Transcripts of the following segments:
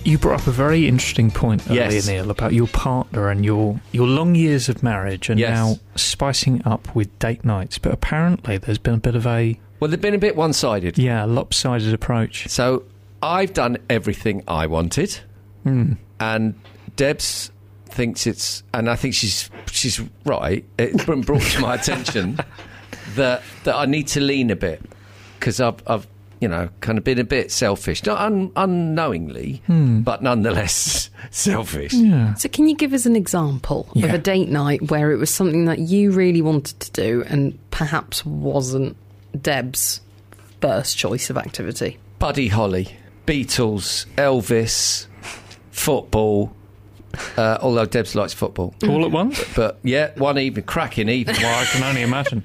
You brought up a very interesting point earlier, Yes. Neil, about your partner and your long years of marriage and Yes. now spicing it up with date nights. But apparently there's been a bit of a Well, they've been a bit one-sided. lopsided approach. So I've done everything I wanted, and Debs thinks it's, and I think she's right. It's been brought to my attention that I need to lean a bit because I've kind of been a bit selfish, not unknowingly, but nonetheless selfish. Yeah. So can you give us an example of Yeah. a date night where it was something that you really wanted to do and perhaps wasn't Deb's first choice of activity? Buddy Holly, Beatles, Elvis, football. Although Debs likes football, All at once? but yeah, one evening, cracking evening. Well, I can only imagine.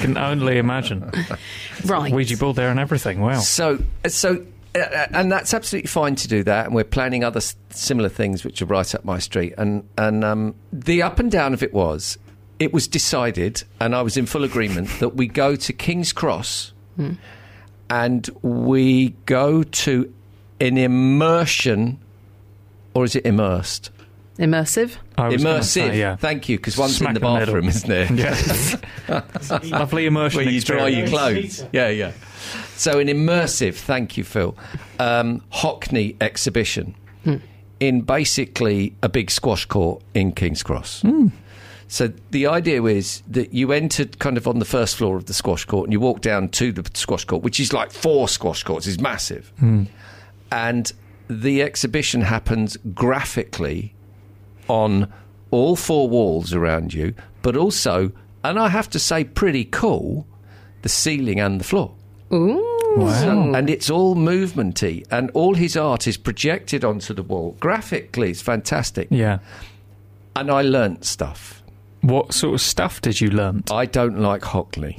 Right. Ouija board there and everything. Wow. So, and that's absolutely fine to do that. And we're planning other similar things which are right up my street. And the up and down of it was decided, and I was in full agreement, that we go to King's Cross and we go to an immersion, or is it immersed? Immersive? I was gonna Immersive. say, yeah. Thank you, because one's Smack in the in the bathroom, middle. isn't there? Yeah. Lovely immersion Where you dry experience. your clothes. Yeah. So an immersive, thank you, Phil, Hockney exhibition in basically a big squash court in King's Cross. So the idea is that you entered kind of on the first floor of the squash court and you walk down to the squash court, which is like 4 squash courts. It's massive. And the exhibition happens graphically on all 4 walls around you, but also, and I have to say pretty cool, the ceiling and the floor. Ooh. Wow. And it's all movementy, and all his art is projected onto the wall. Graphically, it's fantastic. Yeah. And I learnt stuff. What sort of stuff did you learn? I don't like Hockney.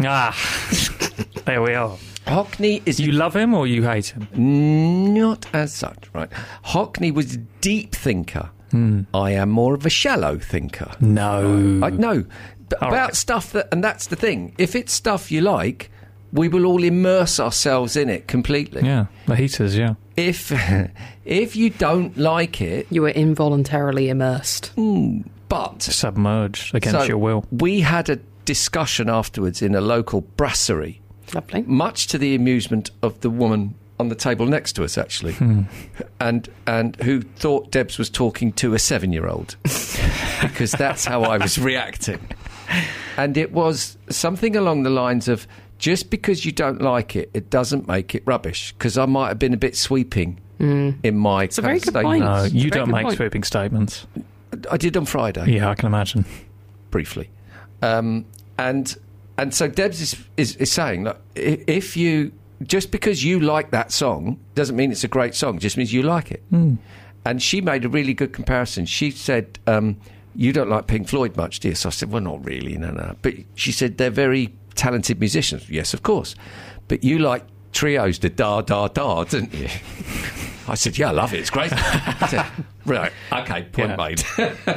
There we are. Hockney is You love him or you hate him? not as such, right? Hockney was a deep thinker. I am more of a shallow thinker. No. I know All about right. stuff that, and that's the thing. If it's stuff you like, we will all immerse ourselves in it completely. Yeah. The heaters, yeah. If you don't like it, You were involuntarily immersed. but Submerged against so your will. we had a discussion afterwards in a local brasserie, Lovely. much to the amusement of the woman on the table next to us, actually, and who thought Debs was talking to a 7-year-old because that's how I was reacting. And it was something along the lines of, just because you don't like it, it doesn't make it rubbish, because I might have been a bit sweeping in my a very good point. No, It's a you very don't good make point. sweeping statements. I did on Friday. Yeah, I can imagine. Briefly. And so Debs is saying, look, if you, just because you like that song doesn't mean it's a great song, just means you like it. And she made a really good comparison. She said, you don't like Pink Floyd much, do you? So I said, well, not really, no. But she said, they're very talented musicians. Yes, of course. But you like trios, the da-da-da, didn't you? I said, yeah, I love it. It's great. I said, right, okay, point Yeah. made.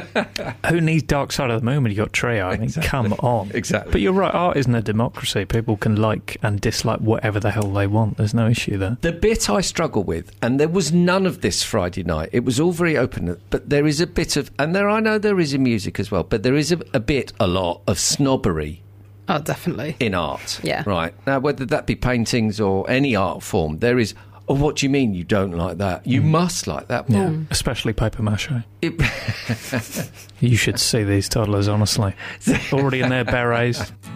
Who needs Dark Side of the Moon when you got Trio? I mean, come on. Exactly. But you're right, art isn't a democracy. People can like and dislike whatever the hell they want. There's no issue there. The bit I struggle with, and there was none of this Friday night, it was all very open, but there is a bit of, and there I know there is in music as well, but there is a lot of snobbery Oh, definitely. in art. Yeah. Right. Now, whether that be paintings or any art form, there is, oh, what do you mean you don't like that? You must like that. Yeah, Well, especially paper mache. it, You should see these toddlers, honestly. Already in their berets.